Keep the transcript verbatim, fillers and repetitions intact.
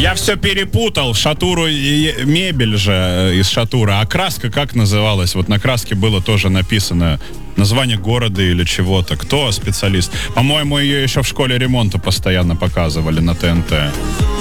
Я все перепутал. Шатуру и мебель же из Шатура. А краска как называлась? Вот на краске было тоже написано название города или чего-то. Кто специалист? По-моему, ее еще в школе ремонта постоянно показывали на ТНТ.